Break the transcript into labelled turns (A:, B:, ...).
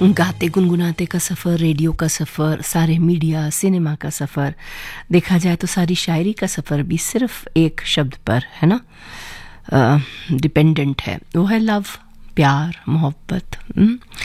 A: गाते गुनगुनाते का सफ़र, रेडियो का सफ़र, सारे मीडिया, सिनेमा का सफ़र, देखा जाए तो सारी शायरी का सफ़र भी सिर्फ एक शब्द पर है ना डिपेंडेंट है, वो है लव, प्यार, मोहब्बत।